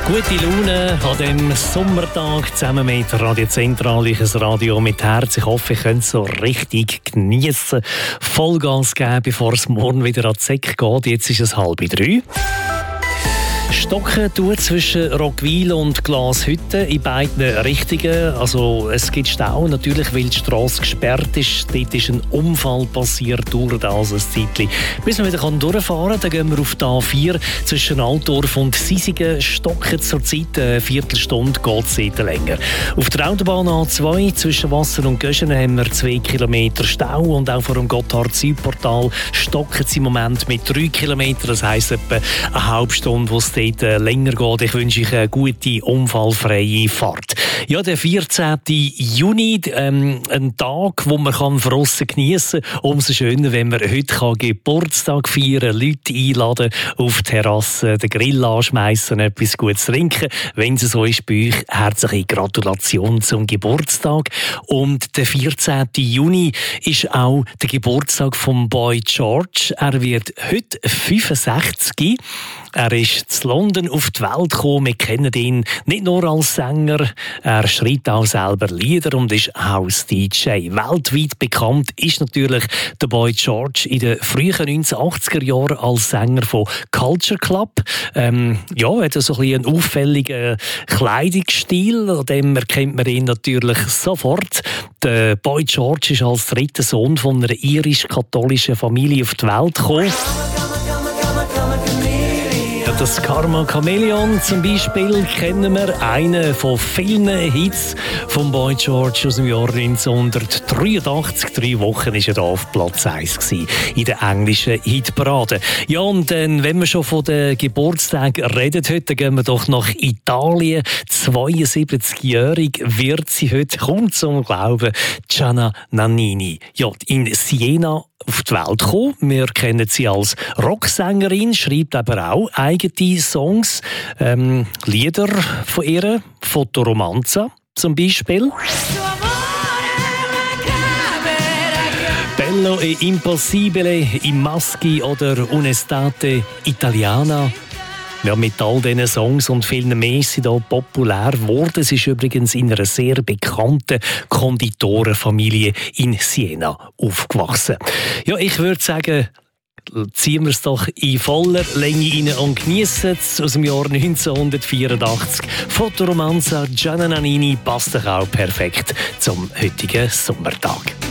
Gute Laune an diesem Sommertag zusammen mit Radio Zentralisches Radio mit Herz. Ich hoffe, ihr könnt es so richtig geniessen. Vollgas geben, bevor es morgen wieder an die Säcke geht. Jetzt ist es 2:30. Stocken tut zwischen Roggwil und Glashütte in beiden Richtungen. Also es gibt Stau, natürlich, weil die Strasse gesperrt ist. Dort ist ein Unfall passiert, dauert also ein Zeitchen. Bis man wieder durchfahren kann, dann gehen wir auf die A4 zwischen Altdorf und Sisigen. Stocken zurzeit eine Viertelstunde, geht es länger. Auf der Autobahn A2 zwischen Wasser und Göschen haben wir 2 Kilometer Stau und auch vor dem Gotthard-Südportal stocken sie im Moment mit 3 Kilometern. Das heisst etwa eine halbe Stunde, wo es dort länger geht. Ich wünsche euch eine gute, unfallfreie Fahrt. Ja, der 14. Juni, ein Tag, wo man draussen geniessen kann. Umso schöner, wenn man heute Geburtstag feiern kann, Leute einladen, auf die Terrasse, den Grill anschmeissen, etwas Gutes trinken. Wenn es so ist bei euch, herzliche Gratulation zum Geburtstag. Und der 14. Juni ist auch der Geburtstag von Boy George. Er wird heute 65. Er ist in London auf die Welt gekommen. Wir kennen ihn nicht nur als Sänger, er schreibt auch selber Lieder und ist auch als DJ. Weltweit bekannt ist natürlich der Boy George in den frühen 1980er Jahren als Sänger von Culture Club. Er hat so einen auffälligen Kleidungsstil, an dem erkennt man ihn natürlich sofort. Der Boy George ist als dritter Sohn von einer irisch-katholischen Familie auf die Welt gekommen. Das Karma Chameleon zum Beispiel kennen wir, einen von vielen Hits von Boy George aus dem Jahr 1983. 3 Wochen war er da auf Platz 1 in der englischen Hitparade. Ja, und dann, wenn wir schon von den Geburtstagen reden heute, gehen wir doch nach Italien. 72-jährig wird sie heute, kaum zum Glauben, Gianna Nannini. Ja, in Siena auf die Welt gekommen. Wir kennen sie als Rocksängerin, schreibt aber auch eigene Songs, Lieder von ihr, Fotoromanza zum Beispiel. Bello e impossibile, I maschi oder Un'estate italiana. Ja, mit all diesen Songs und vielen mehr sind hier populär geworden. Es ist übrigens in einer sehr bekannten Konditorenfamilie in Siena aufgewachsen. Ja, ich würde sagen, ziehen wir es doch in voller Länge rein und geniessen es aus dem Jahr 1984. Fotoromanza, Gianna Nannini passt doch auch perfekt zum heutigen Sommertag.